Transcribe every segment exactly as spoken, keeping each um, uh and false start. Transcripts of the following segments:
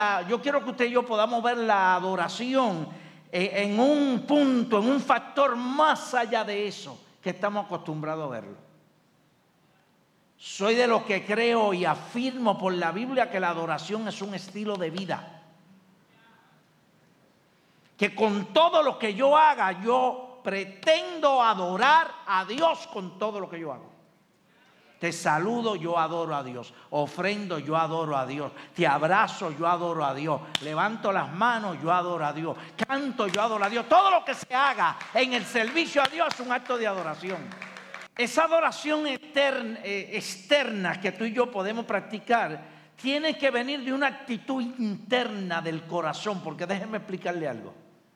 yo quiero que usted y yo podamos ver la adoración en un punto, en un factor más allá de eso que estamos acostumbrados a verlo. Soy de los que creo y afirmo por la Biblia que la adoración es un estilo de vida. Que con todo lo que yo haga, yo pretendo adorar a Dios con todo lo que yo hago. Te saludo, yo adoro a Dios. Ofrendo, yo adoro a Dios. Te abrazo, yo adoro a Dios. Levanto las manos, yo adoro a Dios. Canto, yo adoro a Dios. Todo lo que se haga en el servicio a Dios es un acto de adoración. Esa adoración externa, eh, externa que tú y yo podemos practicar tiene que venir de una actitud interna del corazón. Porque déjenme explicarle algo.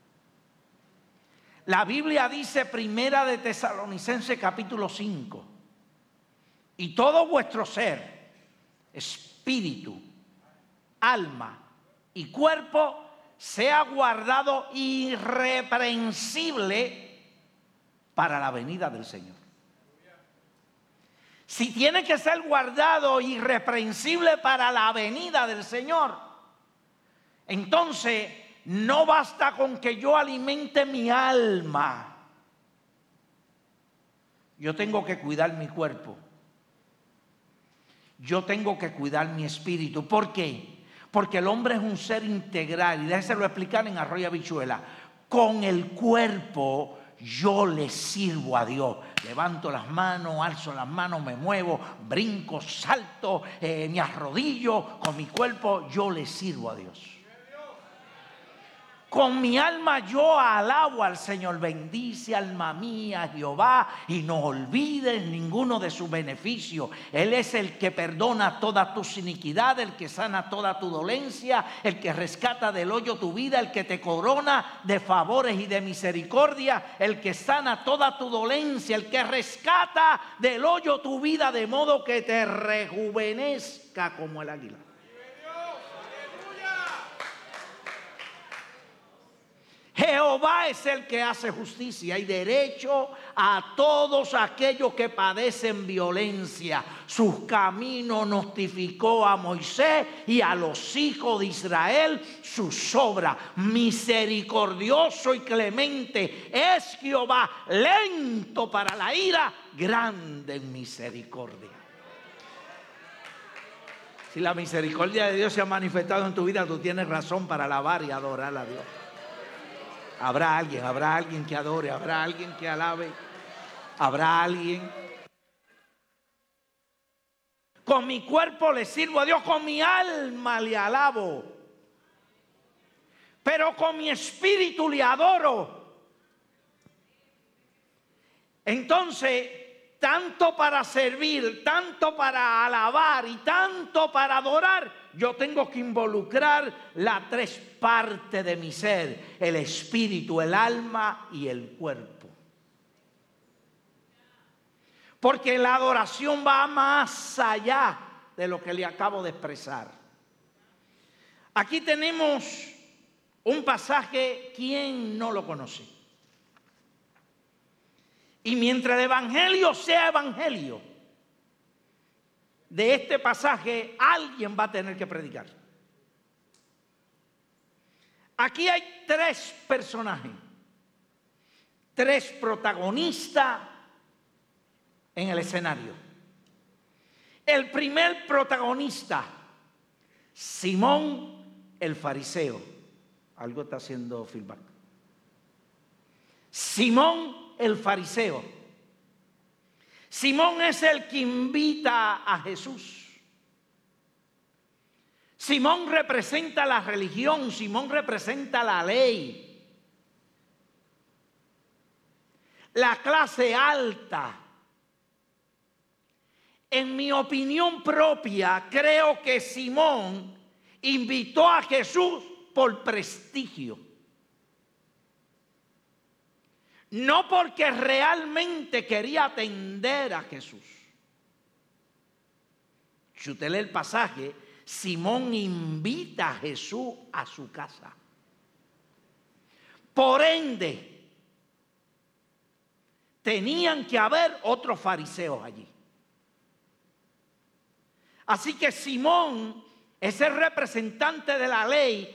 La Biblia dice, Primera de Tesalonicenses capítulo cinco. Y todo vuestro ser, espíritu, alma y cuerpo sea guardado irreprensible para la venida del Señor. Si tiene que ser guardado irreprensible para la venida del Señor, entonces no basta con que yo alimente mi alma. Yo tengo que cuidar mi cuerpo. Yo tengo que cuidar mi espíritu. ¿Por qué? Porque el hombre es un ser integral. Y déjenselo explicar en Arroyo Habichuela. Con el cuerpo yo le sirvo a Dios. Levanto las manos, alzo las manos, me muevo, brinco, salto, eh, me arrodillo. Con mi cuerpo yo le sirvo a Dios. Con mi alma yo alabo al Señor. Bendice, alma mía, Jehová, y no olvides ninguno de sus beneficios. Él es el que perdona todas tus iniquidades, el que sana toda tu dolencia, el que rescata del hoyo tu vida, el que te corona de favores y de misericordia, el que sana toda tu dolencia, el que rescata del hoyo tu vida de modo que te rejuvenezca como el águila. Jehová es el que hace justicia y derecho a todos aquellos que padecen violencia. Sus caminos notificó a Moisés y a los hijos de Israel sus obras. Misericordioso y clemente es Jehová, lento para la ira, grande en misericordia. Si la misericordia de Dios se ha manifestado en tu vida, tú tienes razón para alabar y adorar a Dios. Habrá alguien, habrá alguien que adore, habrá alguien que alabe, habrá alguien. Con mi cuerpo le sirvo a Dios, con mi alma le alabo, pero con mi espíritu le adoro. Entonces, tanto para servir, tanto para alabar y tanto para adorar, yo tengo que involucrar las tres partes de mi ser: el espíritu, el alma y el cuerpo. Porque la adoración va más allá de lo que le acabo de expresar. Aquí tenemos un pasaje, ¿quién no lo conoce? Y mientras el evangelio sea evangelio, de este pasaje alguien va a tener que predicar. Aquí hay tres personajes, tres protagonistas en el escenario. El primer protagonista, Simón el fariseo. Algo está haciendo feedback. Simón el fariseo. Simón es el que invita a Jesús. Simón representa la religión, Simón representa la ley. La clase alta. En mi opinión propia, creo que Simón invitó a Jesús por prestigio. No porque realmente quería atender a Jesús. Si usted lee el pasaje, Simón invita a Jesús a su casa. Por ende, tenían que haber otros fariseos allí. Así que Simón ese representante de la ley